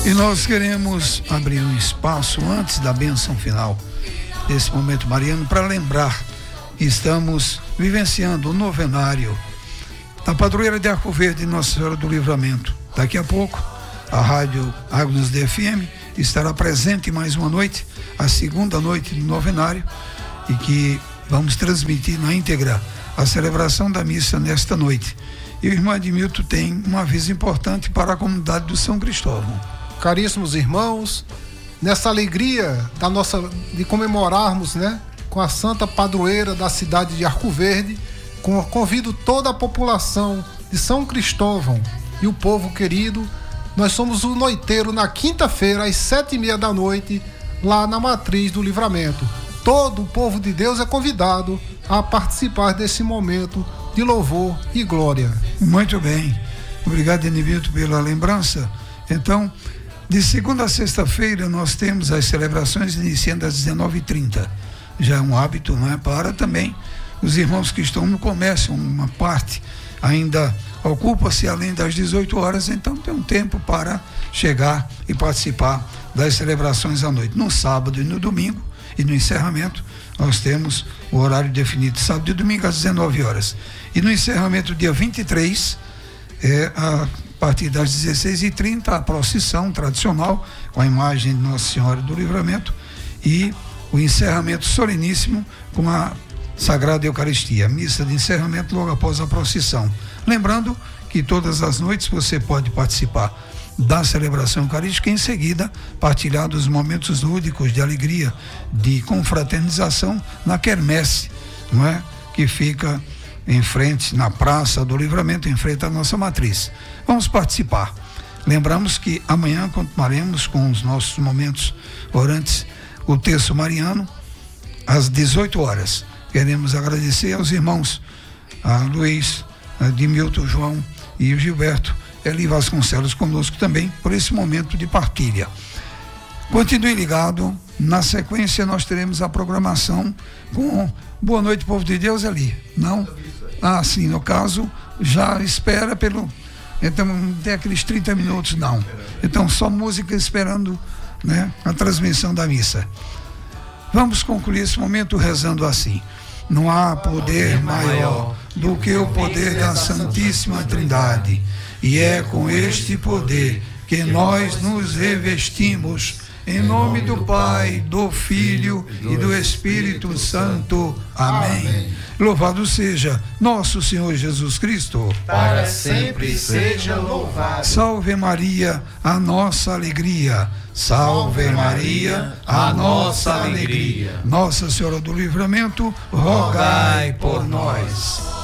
E nós queremos abrir um espaço antes da bênção final desse momento mariano para lembrar que estamos vivenciando o novenário da padroeira de Arco Verde, Nossa Senhora do Livramento. Daqui a pouco a rádio Agnus FM estará presente mais uma noite, a segunda noite do novenário, e que vamos transmitir na íntegra a celebração da missa nesta noite. E o irmão Edmilton tem um aviso importante para a comunidade do São Cristóvão. Caríssimos irmãos, nessa alegria de comemorarmos, com a Santa Padroeira da cidade de Arco Verde, convido toda a população de São Cristóvão e o povo querido. Nós somos o noiteiro na quinta-feira às 7h30 da noite, lá na Matriz do Livramento. Todo o povo de Deus é convidado a participar desse momento de louvor e glória. Muito bem, obrigado, Edmilton, pela lembrança. Então, de segunda a sexta-feira nós temos as celebrações iniciando às 19h30. Já é um hábito, para também os irmãos que estão no comércio, uma parte ainda ocupa-se além das 18 horas, então tem um tempo para chegar e participar das celebrações à noite. No sábado e no domingo, e no encerramento, nós temos o horário definido, sábado e domingo às 19 horas. E no encerramento, dia 23, a partir das 16h30, a procissão tradicional com a imagem de Nossa Senhora do Livramento e o encerramento soleníssimo com a Sagrada Eucaristia, missa de encerramento logo após a procissão. Lembrando que todas as noites você pode participar da celebração eucarística e em seguida partilhar dos momentos lúdicos de alegria, de confraternização na quermesse, que fica em frente, na Praça do Livramento, em frente à nossa matriz. Vamos participar. Lembramos que amanhã continuaremos com os nossos momentos orantes, o terço mariano, às 18 horas. Queremos agradecer aos irmãos, a Luiz, a Edmilton, João e o Gilberto, Eli Vasconcelos conosco também, por esse momento de partilha. Continue ligado, na sequência nós teremos a programação com Boa Noite, Povo de Deus, ali, não? Sim, no caso, já espera então não tem aqueles 30 minutos, não. Então só música esperando, a transmissão da missa. Vamos concluir esse momento rezando assim: não há poder maior do que o poder da Santíssima Trindade, e é com este poder que nós nos revestimos, em nome do Pai, do Filho e do Espírito Santo. Amém. Louvado seja nosso Senhor Jesus Cristo. Para sempre seja louvado. Salve Maria, a nossa alegria. Salve Maria, a nossa alegria. Nossa Senhora do Livramento, rogai por nós.